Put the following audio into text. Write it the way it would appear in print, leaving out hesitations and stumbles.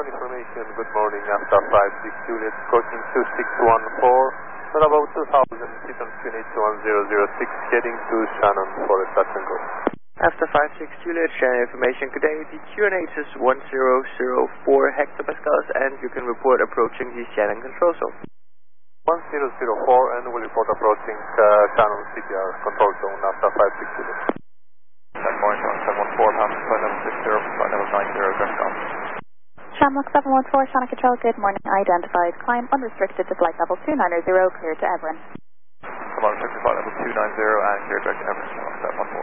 ground information, good morning, after 56 Juliet, approaching 2614, at about 2000 feet on QNH 1006, heading to Shannon for a touch and go. After 56 Juliet, Shannon information, good day, the QNH is 1004 hectopascals, and you can report approaching the Shannon control zone. 1004, and we'll report approaching Shannon CPR control zone after 56 Juliet. Good morning, 714, passenger flight level 60, flight level 90, direct call. Shamrock 714, Shannon Control, good morning. Identified. Climb unrestricted to flight level 290, clear to Everin. Come on, restricted flight level 290 and clear direct to Everin, Shamrock 714.